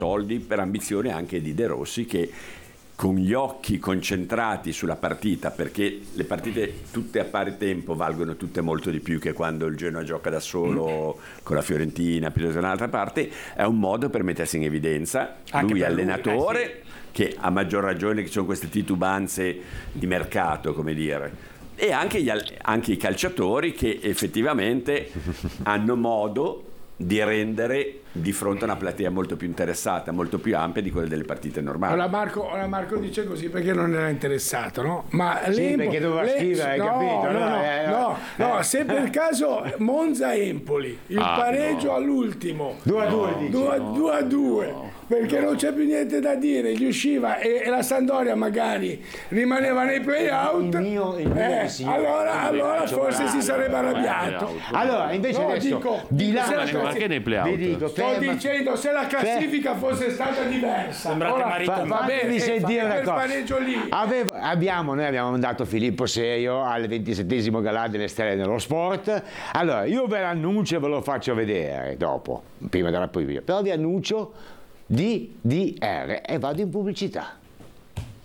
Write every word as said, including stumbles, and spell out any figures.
soldi per ambizione anche di De Rossi, che con gli occhi concentrati sulla partita, perché le partite tutte a pari tempo valgono tutte molto di più che quando il Genoa gioca da solo con la Fiorentina piuttosto che da un'altra parte, è un modo per mettersi in evidenza. Anche lui per allenatore lui, eh, che a maggior ragione che ci sono queste titubanze di mercato, come dire, e anche, gli, anche i calciatori che effettivamente hanno modo di rendere di fronte a una platea molto più interessata, molto più ampia di quelle delle partite normali. Ora Marco, ora Marco dice così perché non era interessato, no? Ma sì, perché doveva scrivere, hai no, capito? No, no, no, eh, no, eh. no, se per caso Monza-Empoli, il Ah, pareggio no. all'ultimo, due a due dici? due a due, perché non c'è più niente da dire, gli usciva e, e la Sampdoria magari rimaneva nei play-out, Il mio- il mio eh, signor- allora, allora forse si sarebbe arrabbiato. Allora, invece No, adesso dico, di là, se la Ma anche nei playout. vi dico, Sto ferma- dicendo, se la classifica fosse stata diversa, Sembrate ora, marito Fa- e va moglie. bene, fatemi eh, sentire fa- una quel cosa. pareggio lì. Avevo- abbiamo, noi abbiamo mandato Filippo Serio al ventisettesimo galà delle stelle dello sport. Allora, io ve l'annuncio e ve lo faccio vedere dopo, prima della preview. Però vi annuncio D D R e vado in pubblicità.